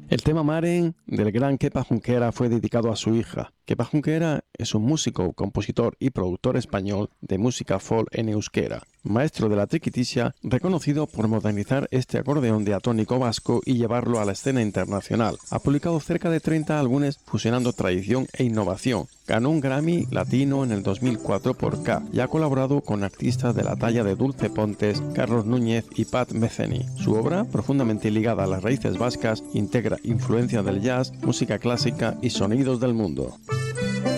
El tema Maren del gran Kepa Junquera fue dedicado a su hija. Kepa Junquera es un músico, compositor y productor español de música folk en euskera, maestro de la triquitisia, reconocido por modernizar este acordeón diatónico vasco y llevarlo a la escena internacional. Ha publicado cerca de 30 álbumes fusionando tradición e innovación. Ganó un Grammy Latino en el 2004 por K y ha colaborado con artistas de la talla de Dulce Pontes, Carlos Núñez y Pat Metheny. Su obra, profundamente ligada a las raíces vascas, integra influencia del jazz, música clásica y sonidos del mundo.